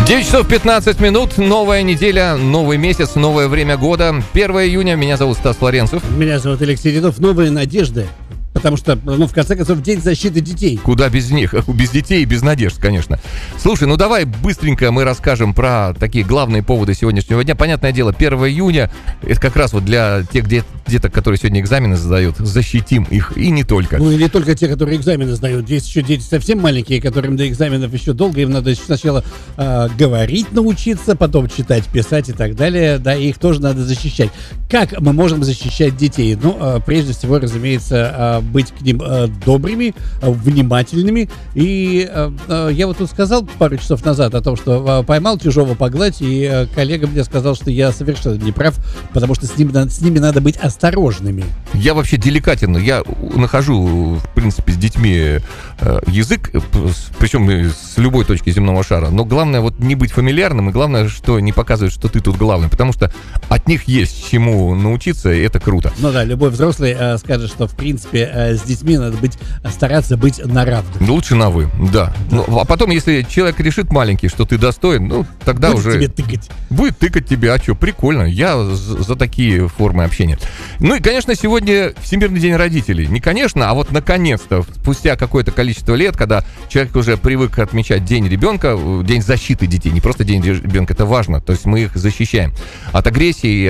9 часов 15 минут, новая неделя, новый месяц, новое время года. 1 июня, меня зовут Стас Флоренцев. Меня зовут Алексей Дедов. Новые надежды. Потому что, в конце концов, День защиты детей. Куда без них? Без детей и без надежд, конечно. Слушай, давай быстренько мы расскажем про такие главные поводы сегодняшнего дня. Понятное дело, 1 июня, это как раз вот для тех деток, которые сегодня экзамены сдают, защитим их, и не только. Ну, и не только те, которые экзамены сдают. Есть еще дети совсем маленькие, которым до экзаменов еще долго. Им надо сначала говорить научиться, потом читать, писать и так далее. Да, и их тоже надо защищать. Как мы можем защищать детей? Ну, прежде всего, разумеется, быть к ним добрыми, внимательными. И я вот тут сказал пару часов назад о том, что поймал чужого погладь, и коллега мне сказал, что я совершенно не прав, потому что с ними надо быть осторожными. Я вообще деликатен. Я нахожу, в принципе, с детьми язык, причем с любой точки земного шара. Но главное вот не быть фамильярным, и главное, что не показывать, что ты тут главный, потому что от них есть чему научиться, и это круто. Ну да, любой взрослый скажет, что, в принципе, с детьми надо стараться быть на равных. Лучше на «вы», да. Ну, а потом, если человек решит маленький, что ты достоин, тогда будет уже... тебе тыкать. Будет тыкать тебя, а что, прикольно. Я за такие формы общения. Ну и, конечно, сегодня Всемирный день родителей. Не конечно, а вот наконец-то, спустя какое-то количество лет, когда человек уже привык отмечать День ребенка, День защиты детей, не просто День ребенка, это важно, то есть мы их защищаем от агрессии и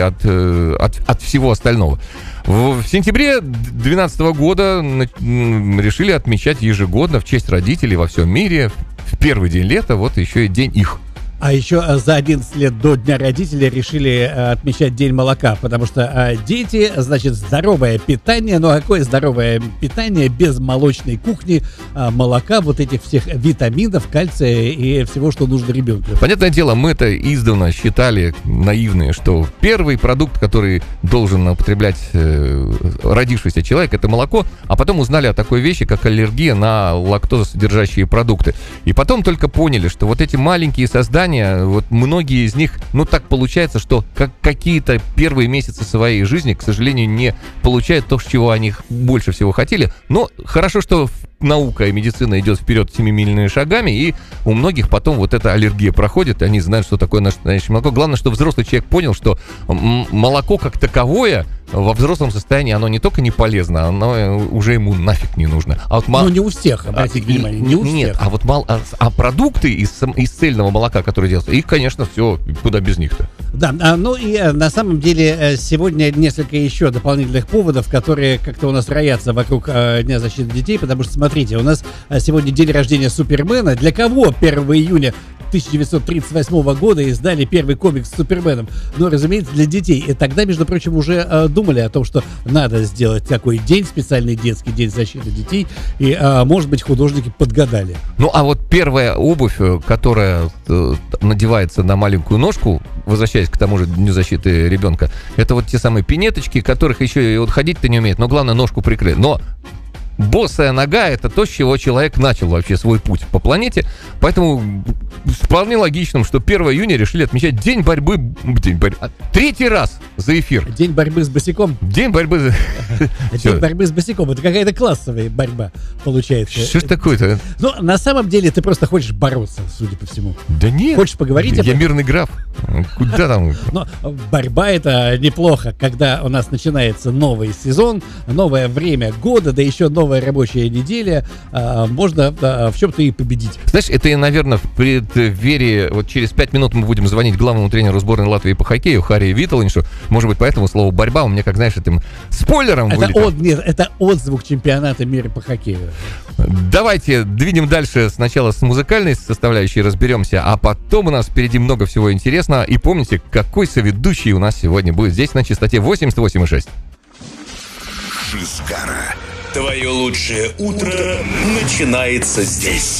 от всего остального. В сентябре 2012 года решили отмечать ежегодно в честь родителей во всем мире. В первый день лета, вот еще и день их. А еще за 11 лет до Дня родителей решили отмечать День молока, потому что дети, значит, здоровое питание. Ну, а какое здоровое питание без молочной кухни, молока, вот этих всех витаминов, кальция и всего, что нужно ребенку? Понятное дело, мы это издавна считали наивные, что первый продукт, который должен употреблять родившийся человек, это молоко, а потом узнали о такой вещи, как аллергия на лактозосодержащие продукты. И потом только поняли, что вот эти маленькие создания, вот многие из них, так получается, что какие-то первые месяцы своей жизни, к сожалению, не получают то, чего они больше всего хотели. Но хорошо, что наука и медицина идет вперед семимильными шагами, и у многих потом вот эта аллергия проходит, они знают, что такое настоящее молоко. Главное, что взрослый человек понял, что молоко как таковое во взрослом состоянии, оно не только не полезно, оно уже ему нафиг не нужно. А вот не у всех, обратите внимание, не у всех. Нет, а вот продукты из цельного молока, которые делаются, их, конечно, все, куда без них-то. Да, и на самом деле сегодня несколько еще дополнительных поводов, которые как-то у нас роятся вокруг Дня защиты детей, потому что, смотрите, у нас сегодня день рождения Супермена. Для кого 1 июня 1938 года издали первый комикс с Суперменом? Ну, разумеется, для детей. И тогда, между прочим, уже думали о том, что надо сделать такой день, специальный детский день защиты детей, и, может быть, художники подгадали. Ну, а вот первая обувь, которая надевается на маленькую ножку, возвращаясь к тому же Дню защиты ребенка, это вот те самые пинеточки, которых еще и вот ходить-то не умеет, но главное ножку прикрыть. Но босая нога — это то, с чего человек начал вообще свой путь по планете. Поэтому вполне логичным, что 1 июня решили отмечать День борьбы. Третий раз за эфир. День борьбы с босиком. День борьбы День борьбы с босиком. Это какая-то классовая борьба получается. Что ж такое-то? Ну, на самом деле, ты просто хочешь бороться, судя по всему. Да нет. Хочешь поговорить? Я мирный граф. Куда там? Но борьба — это неплохо, когда у нас начинается новый сезон, новое время года, да еще новая рабочая неделя, можно в чем-то и победить. Знаешь, это, наверное, в преддверии, вот через 5 минут мы будем звонить главному тренеру сборной Латвии по хоккею Харри Виталиншу. Может быть, поэтому слово «борьба» у меня, как, знаешь, этим спойлером вылетело. Это отзвук чемпионата мира по хоккею. Давайте двинем дальше. Сначала с музыкальной составляющей разберемся, а потом у нас впереди много всего интересного. И помните, какой соведущий у нас сегодня будет здесь на частоте 88,6. Шизгара. Твое лучшее утро начинается здесь.